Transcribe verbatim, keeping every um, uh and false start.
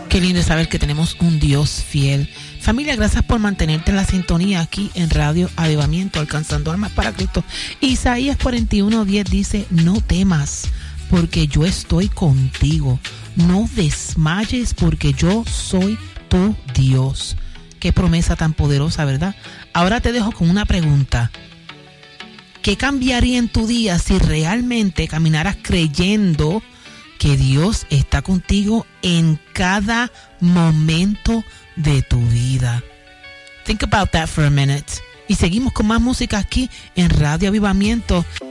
Qué lindo saber que tenemos un Dios fiel. Familia, gracias por mantenerte en la sintonía aquí en Radio Avivamiento, alcanzando almas para Cristo. Isaías cuarenta y uno diez dice, no temas, porque yo estoy contigo. No desmayes, porque yo soy tu Dios. Qué promesa tan poderosa, ¿verdad? Ahora te dejo con una pregunta. ¿Qué cambiaría en tu día si realmente caminaras creyendo que Dios está contigo en cada momento de tu vida? Think about that for a minute. Y seguimos con más música aquí en Radio Avivamiento.